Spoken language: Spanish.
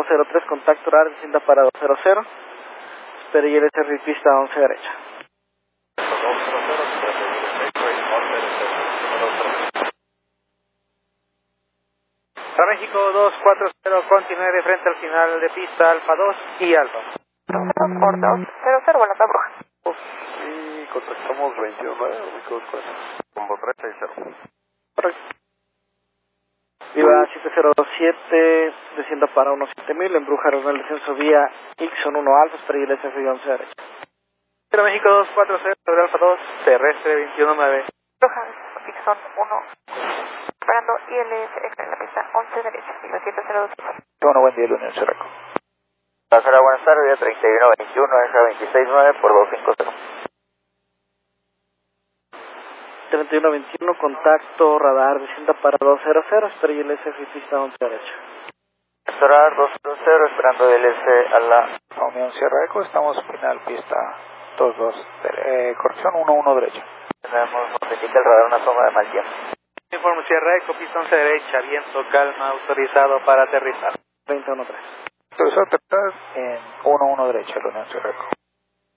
203, contacto radar, descienda para 200. Espera ILS pista 11 derecha. Para México 240, continúe de frente al final de pista, Alfa 2 y Alfa. Por 200, volando a Bruja. Y contactamos 21, combo 360. Correcto. Viva 7027, descienda para 17000, embruja el descenso vía Ixon 1 Alfa, espera ILS 11 derecha. Para México 240, sobre Alfa 2, terrestre 219. Bruja, Ixon 1. Esperando ILS en la pista 11 derecha, 1702. Bueno, buen día, Unión Cerraco. Pasará, buenas tardes, día 3121, deja 269 por 250. 3121, contacto radar, descienda para 200, espera ILS pista 11 derecha. Pasará 200, esperando ILS a la Unión Sierra Eco, estamos final pista 22, corrección 11 derecha. tenemos, nos indica el radar una toma de mal tiempo. Informe Sierra Eco, pista 11 derecha, viento calma, autorizado para aterrizar. 2013. Autorizado a aterrizar en 11 derecha, la Unión Sierra Eco.